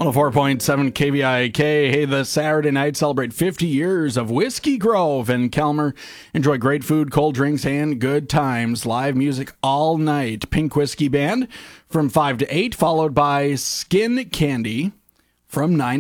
104.7 KVIK. Hey, this Saturday night celebrate 50 years of Whiskey Grove in Kelmer. Enjoy great food, cold drinks, and good times. Live music all night. Pink Whiskey Band from 5 to 8, followed by Skin Candy from 9